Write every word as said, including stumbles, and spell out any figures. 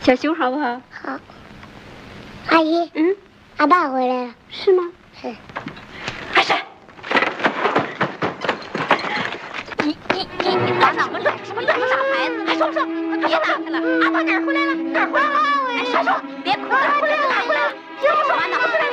小熊好不好？ 好。阿姨， 嗯， 阿爸回来了。 是吗？ 是。 还是。你你你你干那么乱？什么乱个啥牌子？还说说，别拿开了。阿爸哪儿回来了？哪儿回来了？哎，说说，别哭了，回来了，回来了。听我说完呢，回来了。